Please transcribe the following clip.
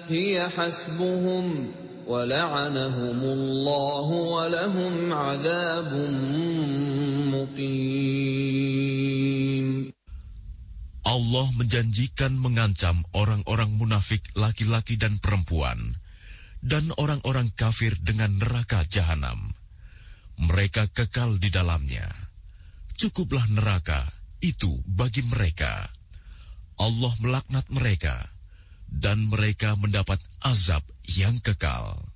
hiya hasbuhum wa la'anahumullahu wa lahum 'adzabun muqim. Allah menjanjikan mengancam orang-orang munafik laki-laki dan perempuan dan orang-orang kafir dengan neraka jahanam. Mereka kekal di dalamnya. Cukuplah neraka itu bagi mereka. Allah melaknat mereka dan mereka mendapat azab yang kekal.